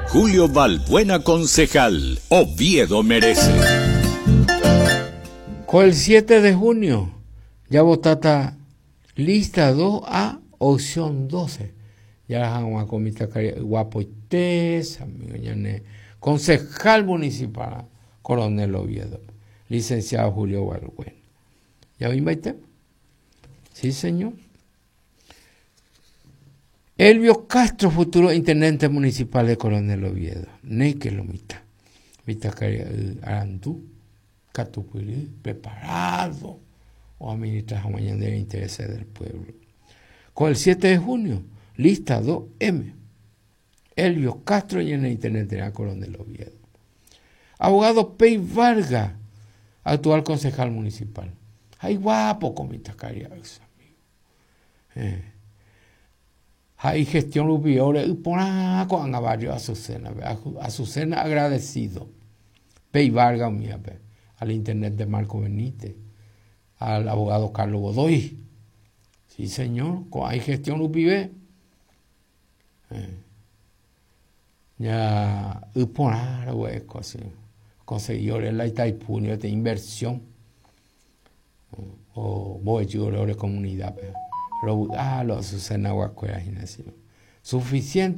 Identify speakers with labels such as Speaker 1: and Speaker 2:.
Speaker 1: Julio Valbuena, concejal. Oviedo merece.
Speaker 2: Con el 7 de junio, ya votata lista 2A, opción 12. Ya vamos a comita guapoites, concejal municipal, Coronel Oviedo, licenciado Julio Valbuena. ¿Ya invité? Sí, señor. Elvio Castro, futuro intendente municipal de Coronel Oviedo. Neque lo mita. Mita Arandú, Catupurí, preparado o administrar mañana de intereses del pueblo. Con el 7 de junio, lista 2M. Elvio Castro y en el intendente de Coronel Oviedo. Abogado Pei Vargas, actual concejal municipal. Ay, guapo, comita cariados, amigo. Hay gestión lupiore y por con a barrio Azucena agradecido. Pei Vargas, al intendente Marco Benítez, al abogado Carlos Godoy. Sí, señor, hay gestión lupive. Ya, y por hueco, así. Conseguidores la Itaipú, de inversión. O voy a comunidad. Los Azucena Guacuera, suficiente.